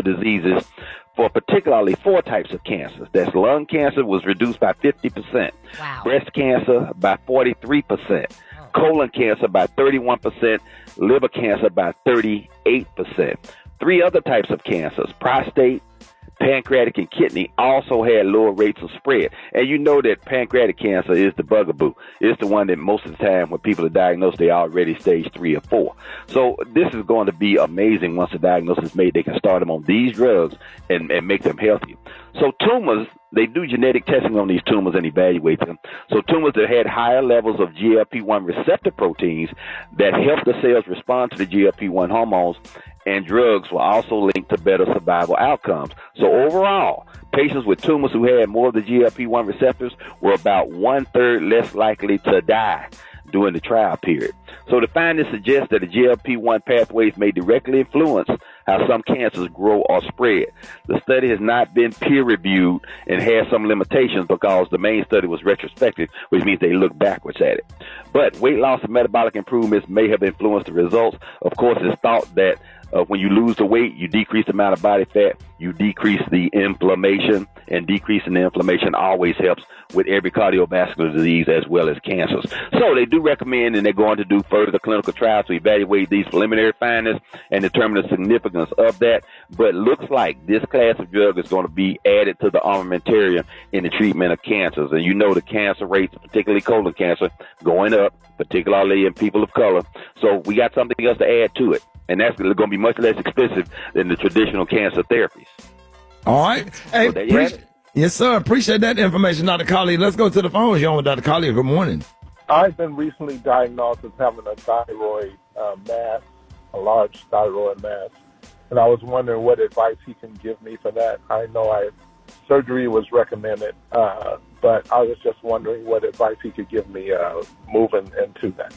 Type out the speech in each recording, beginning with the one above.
preventable diseases for particularly 4 types of cancers. That's lung cancer was reduced by 50%, Wow. breast cancer by 43%, colon cancer by 31%, liver cancer by 38%. 3 other types of cancers, prostate, pancreatic, and kidney, also had lower rates of spread. And you know that pancreatic cancer is the bugaboo. It's the one that most of the time when people are diagnosed, they already stage 3 or 4. So this is going to be amazing once the diagnosis is made. They can start them on these drugs and make them healthy. So tumors, they do genetic testing on these tumors and evaluate them. So tumors that had higher levels of GLP-1 receptor proteins that help the cells respond to the GLP-1 hormones and drugs were also linked to better survival outcomes. So overall, patients with tumors who had more of the GLP-1 receptors were about 1/3 less likely to die during the trial period. So the findings suggest that the GLP-1 pathways may directly influence how some cancers grow or spread. The study has not been peer-reviewed and has some limitations because the main study was retrospective, which means they look backwards at it. But weight loss and metabolic improvements may have influenced the results. Of course, it's thought that when you lose the weight, you decrease the amount of body fat, you decrease the inflammation, and decreasing the inflammation always helps with every cardiovascular disease as well as cancers. So they do recommend, and they're going to do further clinical trials to evaluate these preliminary findings and determine the significance of that. But looks like this class of drug is going to be added to the armamentarium in the treatment of cancers. And you know the cancer rates, particularly colon cancer, going up, particularly in people of color. So we got something else to add to it. And that's going to be much less expensive than the traditional cancer therapies. All right. Hey, so yes, sir. Appreciate that information, Dr. Collier. Let's go to the phones. You're on with Dr. Collier. Good morning. I've been recently diagnosed as having a thyroid mass, a large thyroid mass. And I was wondering what advice he can give me for that. I know surgery was recommended, but I was just wondering what advice he could give me moving into that.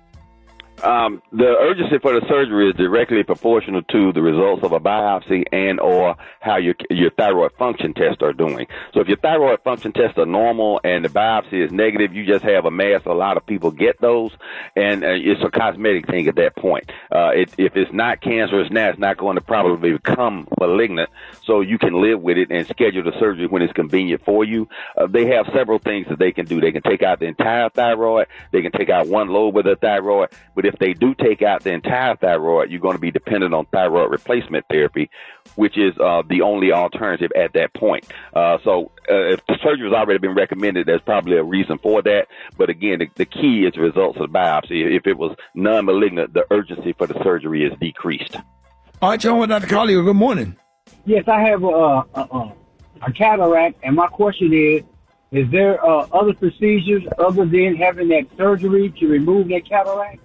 The urgency for the surgery is directly proportional to the results of a biopsy and or how your thyroid function tests are doing. So if your thyroid function tests are normal and the biopsy is negative, you just have a mass. A lot of people get those, and it's a cosmetic thing at that point. If it's not cancerous now, it's not going to probably become malignant, so you can live with it and schedule the surgery when it's convenient for you. They have several things that they can do. They can take out the entire thyroid. They can take out one lobe of the thyroid, but if they do take out the entire thyroid, you're going to be dependent on thyroid replacement therapy, which is the only alternative at that point. So if the surgery has already been recommended, there's probably a reason for that. But again, the key is the results of the biopsy. If it was non-malignant, the urgency for the surgery is decreased. All right, John, Dr. Collier, good morning. Yes, I have a cataract, and my question is there other procedures other than having that surgery to remove that cataract?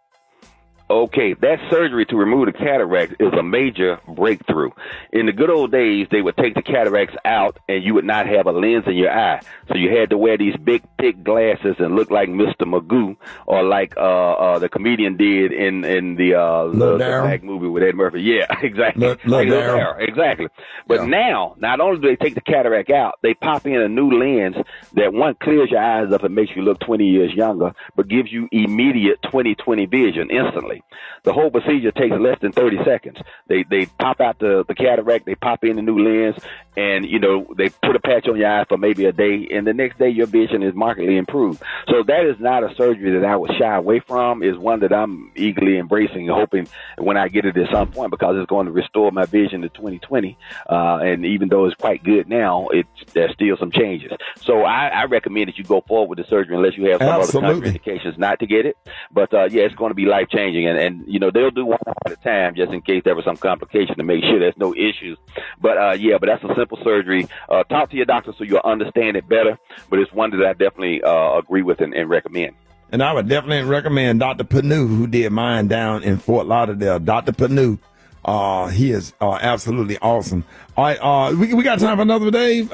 Okay, that surgery to remove the cataract is a major breakthrough. In the good old days, they would take the cataracts out and you would not have a lens in your eye. So you had to wear these big, thick glasses and look like Mr. Magoo, or like the comedian did in the Black movie with Ed Murphy. Yeah, exactly. Exactly. But now, not only do they take the cataract out, they pop in a new lens that, one, clears your eyes up and makes you look 20 years younger, but gives you immediate 20/20 vision instantly. The whole procedure takes less than 30 seconds. They pop out the cataract, they pop in the new lens, and, they put a patch on your eye for maybe a day, and the next day your vision is markedly improved. So that is not a surgery that I would shy away from. It's one that I'm eagerly embracing and hoping when I get it at some point, because it's going to restore my vision to 20/20. And even though it's quite good now, there's still some changes. So I recommend that you go forward with the surgery unless you have some other contraindications not to get it. But it's going to be life-changing. And they'll do one at a time just in case there was some complication to make sure there's no issues. But that's a simple surgery. Talk to your doctor so you'll understand it better. But it's one that I definitely agree with and recommend. And I would definitely recommend Dr. Panu, who did mine down in Fort Lauderdale. Dr. Panu, he is absolutely awesome. All right, we got time for another, Dave.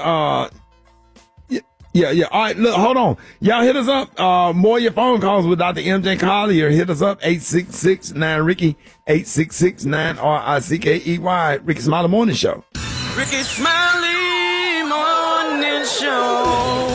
Yeah. All right, look, hold on. Y'all hit us up. More of your phone calls with Dr. M.J. Collier. Hit us up, 866-9-RICKY, 866-9-RICKEY, Ricky Smiley Morning Show. Ricky Smiley Morning Show.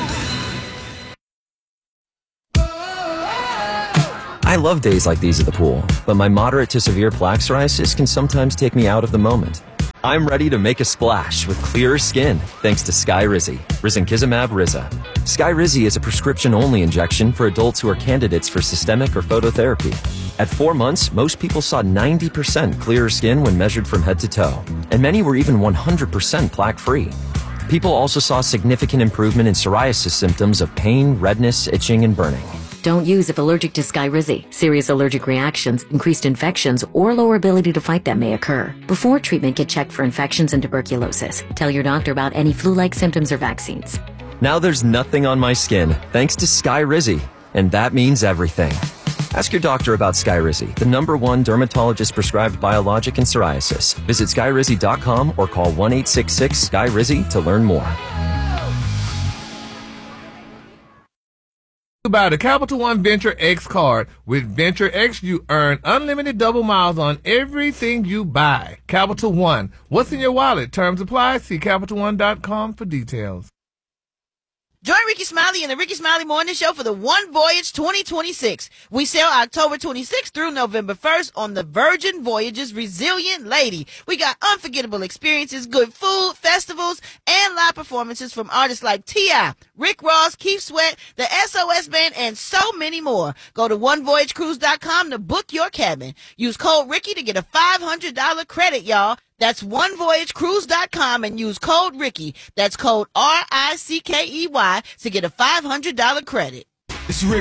I love days like these at the pool, but my moderate to severe plaque psoriasis can sometimes take me out of the moment. I'm ready to make a splash with clearer skin thanks to Skyrizi, Risankizumab Riza. Skyrizi is a prescription-only injection for adults who are candidates for systemic or phototherapy. At 4 months, most people saw 90% clearer skin when measured from head to toe, and many were even 100% plaque-free. People also saw significant improvement in psoriasis symptoms of pain, redness, itching, and burning. Don't use if allergic to Skyrizi. Serious allergic reactions, increased infections, or lower ability to fight them may occur. Before treatment, get checked for infections and tuberculosis. Tell your doctor about any flu-like symptoms or vaccines. Now there's nothing on my skin thanks to Skyrizi, and that means everything. Ask your doctor about Skyrizi, the #1 dermatologist-prescribed biologic in psoriasis. Visit Skyrizi.com or call 1-866-SKYRIZI to learn more. By the Capital One Venture X card. With Venture X, you earn unlimited double miles on everything you buy. Capital One. What's in your wallet? Terms apply. See CapitalOne.com for details. Join Ricky Smiley and the Ricky Smiley Morning Show for the One Voyage 2026. We sail October 26th through November 1st on the Virgin Voyages Resilient Lady. We got unforgettable experiences, good food, festivals, and live performances from artists like T.I., Rick Ross, Keith Sweat, the SOS Band, and so many more. Go to OneVoyageCruise.com to book your cabin. Use code Ricky to get a $500 credit, y'all. That's OneVoyageCruise.com and use code Ricky. That's code RICKEY to get a $500 credit. It's Rick